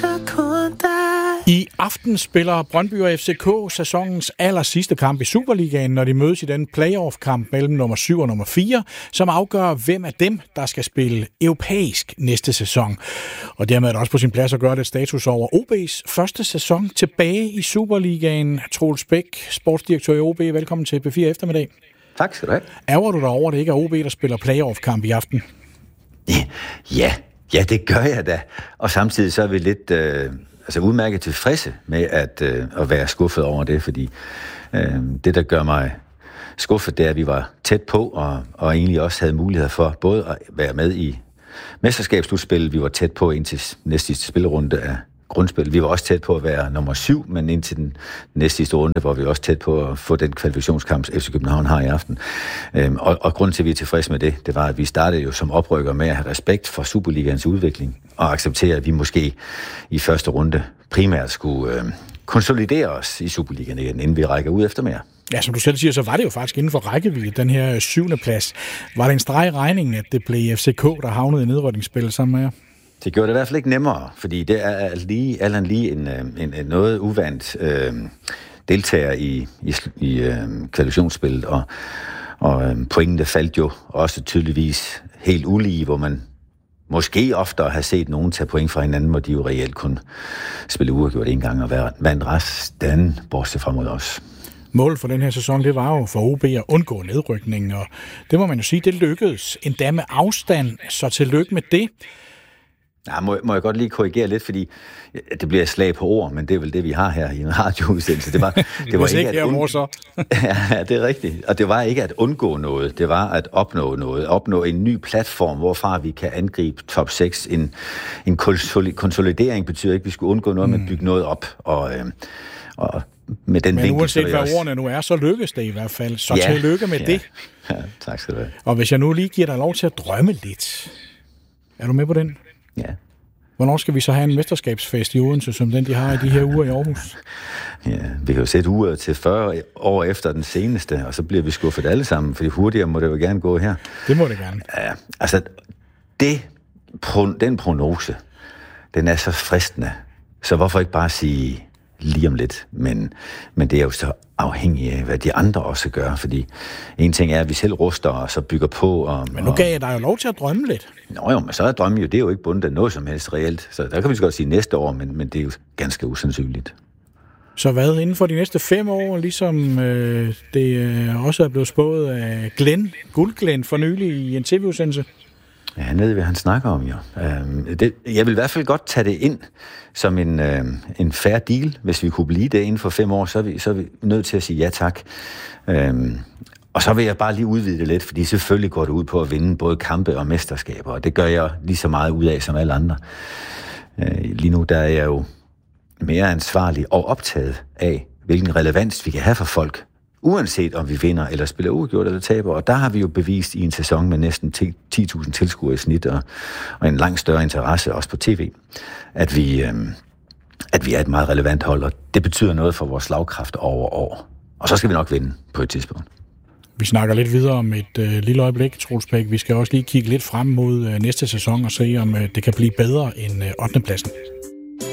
I aften spiller Brøndby og FCK sæsonens allersidste kamp i Superligaen, når de mødes i den playoff-kamp mellem nummer 7 og nummer 4, som afgør, hvem af dem, der skal spille europæisk næste sæson. Og dermed er det også på sin plads at gøre lidt status over OB's første sæson tilbage i Superligaen. Troels Bæk, sportsdirektør i OB, velkommen til P4 Eftermiddag. Tak skal du have. Ærger du dig over, at det ikke er OB, der spiller playoff-kamp i aften? Ja, det gør jeg da. Og samtidig så er vi lidt udmærket tilfredse med at være skuffet over det, fordi det, der gør mig skuffet, det er, at vi var tæt på, og egentlig også havde mulighed for både at være med i mesterskabsslutspillet. Vi var tæt på indtil næste sidste spillerunde af grundspil. Vi var også tæt på at være nummer 7, men indtil den næste sidste runde, hvor vi også tæt på at få den kvalifikationskamp, FC København har i aften. Og grunden til, at vi er tilfredse med det var, at vi startede jo som oprykker med at have respekt for Superligaens udvikling, og acceptere, at vi måske i første runde primært skulle konsolidere os i Superligaen igen, inden vi rækker ud efter mere. Ja, som du selv siger, så var det jo faktisk inden for rækkevidde, den her 7. plads. Var det en streg i regningen, at det blev FCK, der havnede i nedrykningsspillet sammen med jer? Det gjorde det i hvert fald ikke nemmere, fordi det er lige en noget uvandt deltager i kvalifikationsspillet, og pointene faldt jo også tydeligvis helt ulige, hvor man måske oftere har set nogen tage point fra hinanden, hvor de jo reelt kun spille uafgjort en gang og vandt resten, bortset fra mod os. Målet for den her sæson, det var jo for OB at undgå nedrykningen, og det må man jo sige, det lykkedes endda med afstand, så tillykke med det. Ja, må jeg godt lige korrigere lidt, fordi det bliver slag på ord, men det er vel det, vi har her i en radioudsendelse. Det var ikke ja, det er rigtigt. Og det var ikke at undgå noget, det var at opnå noget. Opnå en ny platform, hvorfra vi kan angribe top 6. En konsolidering betyder ikke, at vi skulle undgå noget, men bygge noget op. Og med den men uanset hvad ordene nu er, så lykkes det i hvert fald. Så tillykke med det. Ja, tak skal du have. Og hvis jeg nu lige giver dig lov til at drømme lidt. Er du med på den? Ja. Hvornår skal vi så have en mesterskabsfest i Odense, som den de har i de her uger i Aarhus? Ja, vi kan jo sætte uger til 40 år efter den seneste, og så bliver vi skuffet alle sammen, fordi hurtigere må det jo gerne gå her. Det må det gerne. Ja, altså, den prognose, den er så fristende, så hvorfor ikke bare sige lige om lidt, men det er jo så afhængigt af, hvad de andre også gør, fordi en ting er, at vi selv ruster og så bygger på. Men nu gav jeg dig jo lov til at drømme lidt. Nå men så er drømme jo, det er jo ikke bundet af noget som helst reelt, så der kan vi så godt sige næste år, men det er jo ganske usandsynligt. Så hvad inden for de næste 5 år, ligesom det også er blevet spået af Guldglenn for nylig i en tv-udsendelse? Ja, han ved, hvad han snakker om, jo. Jeg vil i hvert fald godt tage det ind som en fair deal. Hvis vi kunne blive det inden for 5 år, så er vi nødt til at sige ja tak. Og så vil jeg bare lige udvide det lidt, fordi selvfølgelig går det ud på at vinde både kampe og mesterskaber, og det gør jeg lige så meget ud af som alle andre. Lige nu der er jeg jo mere ansvarlig og optaget af, hvilken relevans vi kan have for folk, uanset om vi vinder eller spiller uafgjort eller taber. Og der har vi jo bevist i en sæson med næsten 10.000 tilskuere i snit og en langt større interesse også på tv, at vi er et meget relevant hold, og det betyder noget for vores slagkraft over år. Og så skal vi nok vinde på et tidspunkt. Vi snakker lidt videre om et lille øjeblik, Troels Bæk. Vi skal også lige kigge lidt frem mod næste sæson og se, om det kan blive bedre end 8. pladsen.